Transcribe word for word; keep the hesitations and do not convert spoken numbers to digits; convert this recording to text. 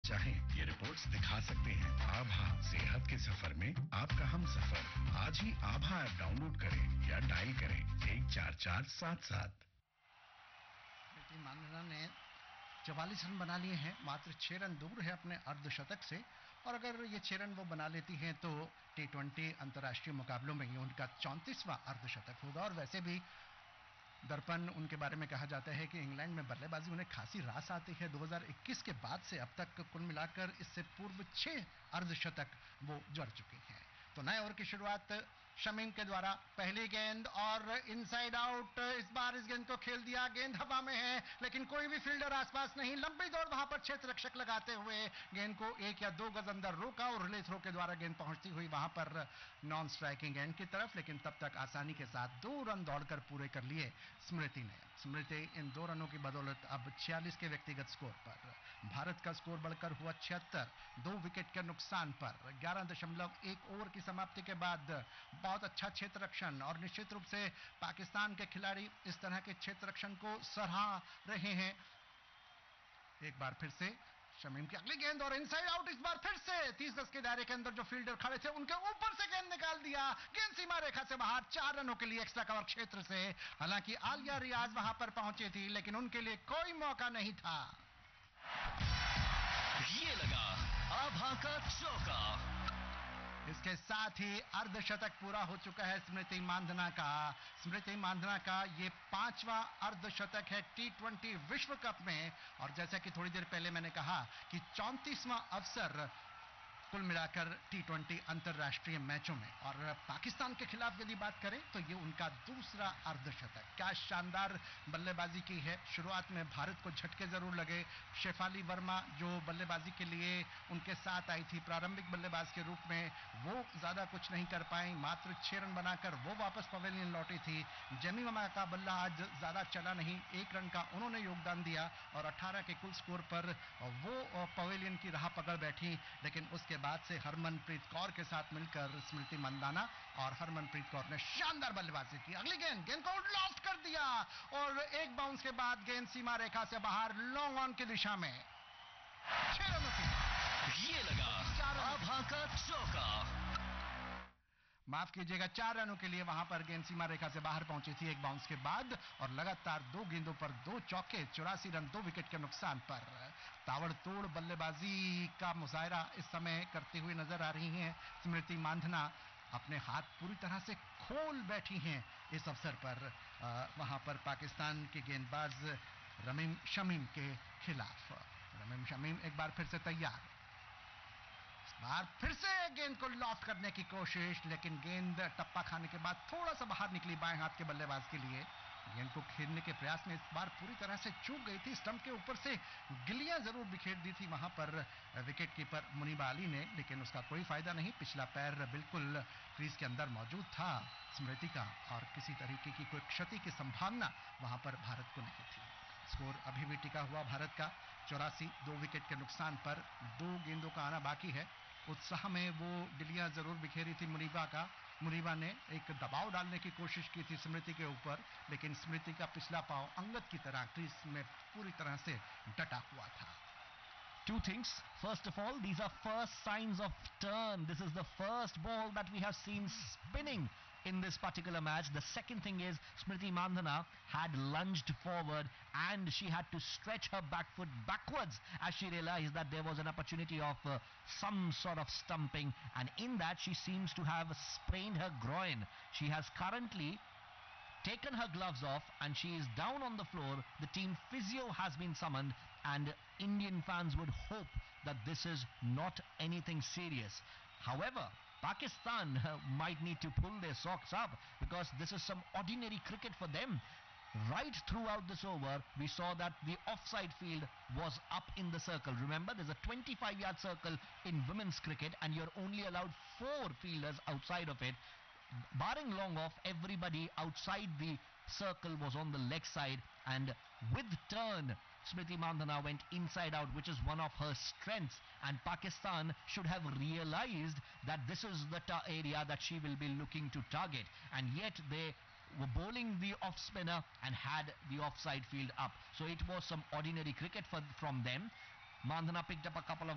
चाहें ये रिपोर्ट्स दिखा सकते हैं। आभा, सेहत के सफर में आपका हम सफर। आज ही आभा ऐप डाउनलोड करें या डायल करें एक चार चार सात सात। मांधना ने चवालीस रन बना लिए हैं, मात्र छह रन दूर है अपने अर्धशतक से, और अगर ये छह रन वो बना लेती हैं तो टी ट्वेंटी अंतर्राष्ट्रीय मुकाबलों में ये उनका चौंतीसवां अर्धशतक होगा। और वैसे भी दर्पण उनके बारे में कहा जाता है कि इंग्लैंड में बल्लेबाजी उन्हें खासी रास आती है। दो हज़ार इक्कीस के बाद से अब तक कुल मिलाकर इससे पूर्व छह अर्धशतक वो जड़ चुकी हैं। तो नए ओवर की शुरुआत शमीम के द्वारा, पहली गेंद और इनसाइड आउट। इस बार इस गेंद को खेल दिया, गेंद हवा में है लेकिन कोई भी फील्डर आसपास नहीं। लंबी दौड़ वहां पर क्षेत्र रक्षक लगाते हुए गेंद को एक या दो गज अंदर रोका और रिले थ्रो के द्वारा गेंद पहुंचती हुई वहां पर नॉन स्ट्राइकिंग एंड की तरफ, लेकिन तब तक आसानी के साथ दो रन दौड़कर पूरे कर लिए स्मृति ने। स्मृति इन दो रनों की बदौलत अब छियालीस के व्यक्तिगत स्कोर पर, भारत का स्कोर बढ़कर हुआ छिहत्तर, दो विकेट के नुकसान पर। ग्यारह दशमलव एक ओवर की समाप्ति के बाद बहुत अच्छा क्षेत्र रक्षण, और निश्चित रूप से पाकिस्तान के खिलाड़ी इस तरह के क्षेत्र रक्षण को सराह रहे हैं। एक बार फिर से शमीम की अगली गेंद और इनसाइड आउट। इस बार फिर से तीस गज के दायरे के अंदर जो फील्डर खड़े थे उनके ऊपर से गेंद निकाल दिया, गेंद सीमा रेखा से बाहर, चार रनों के लिए एक्स्ट्रा कवर क्षेत्र से। हालांकि आलिया रियाज वहां पर पहुंची थी लेकिन उनके लिए कोई मौका नहीं था। ये लगा आभा का चौका। इसके साथ ही अर्धशतक पूरा हो चुका है स्मृति मांधना का। स्मृति मांधना का ये पांचवा अर्धशतक है टी ट्वेंटी विश्व कप में, और जैसा कि थोड़ी देर पहले मैंने कहा कि चौंतीसवां अवसर कुल मिलाकर टी ट्वेंटी अंतर्राष्ट्रीय मैचों में। और पाकिस्तान के खिलाफ यदि बात करें तो ये उनका दूसरा अर्धशतक। क्या शानदार बल्लेबाजी की है। शुरुआत में भारत को झटके जरूर लगे। शेफाली वर्मा जो बल्लेबाजी के लिए उनके साथ आई थी प्रारंभिक बल्लेबाज के रूप में, वो ज्यादा कुछ नहीं कर पाई, मात्र छह रन बनाकर वो वापस पवेलियन लौटी थी। जेमिमा का बल्ला आज ज्यादा चला नहीं, एक रन का उन्होंने योगदान दिया और अठारह के कुल स्कोर पर वो पवेलियन की राह पकड़ बैठी। लेकिन उसके बाद से हरमनप्रीत कौर के साथ मिलकर स्मृति मंदाना, और हरमनप्रीत कौर ने शानदार बल्लेबाजी की। अगली गेंद गेंद को लॉफ्ट कर दिया और एक बाउंस के बाद गेंद सीमा रेखा से बाहर लॉन्ग ऑन की दिशा में। छह रनों की ये लगा आभा का चौका। माफ कीजिएगा, चार रनों के लिए वहां पर गेंद सीमा रेखा से बाहर पहुंची थी एक बाउंस के बाद, और लगातार दो गेंदों पर दो चौके, चौरासी रन दो विकेट के नुकसान पर। ताबड़तोड़ बल्लेबाजी का मुजाहरा इस समय करती हुई नजर आ रही हैं स्मृति मांधना। अपने हाथ पूरी तरह से खोल बैठी हैं इस अवसर पर वहां पर पाकिस्तान के गेंदबाज रमीम शमीम के खिलाफ। रमीम शमीम एक बार फिर से तैयार, बार फिर से गेंद को लॉफ्ट करने की कोशिश, लेकिन गेंद टप्पा खाने के बाद थोड़ा सा बाहर निकली बाएं हाथ के बल्लेबाज के लिए। गेंद को खेलने के प्रयास में इस बार पूरी तरह से चूक गई थी, स्टंप के ऊपर से गिलियां जरूर बिखेर दी थी वहां पर विकेट कीपर मुनीबा अली ने, लेकिन उसका कोई फायदा नहीं। पिछला पैर बिल्कुल क्रीज के अंदर मौजूद था स्मृति का, और किसी तरीके की कोई क्षति की संभावना वहां पर भारत को नहीं थी। स्कोर अभी भी टिका हुआ भारत का चौरासी, दो विकेट के नुकसान पर। दो गेंदों का आना बाकी है। उत्साह में वो गिलियां जरूर बिखेरी थी मुनीबा का। मुनीबा ने एक दबाव डालने की कोशिश की थी स्मृति के ऊपर, लेकिन स्मृति का पिछला पांव अंगद की तरह क्रीज में पूरी तरह से डटा हुआ था। Two things. First of all, these are first signs of turn. This is the first ball that we have seen spinning in this particular match. The second thing is Smriti Mandhana had lunged forward and she had to stretch her back foot backwards as she realized that there was an opportunity of uh, some sort of stumping, and in that she seems to have sprained her groin. She has currently taken her gloves off and she is down on the floor. The team physio has been summoned, and Indian fans would hope that this is not anything serious. However, Pakistan uh, might need to pull their socks up, because this is some ordinary cricket for them. Right throughout this over, we saw that the offside field was up in the circle. Remember, there's a twenty-five yard circle in women's cricket and you're only allowed four fielders outside of it. Barring long off, everybody outside the circle was on the leg side, and with turn Smriti Mandhana went inside out, which is one of her strengths, and Pakistan should have realized that this is the area that she will be looking to target, and yet they were bowling the off spinner and had the offside field up. So it was some ordinary cricket for, from them. Mandhana picked up a couple of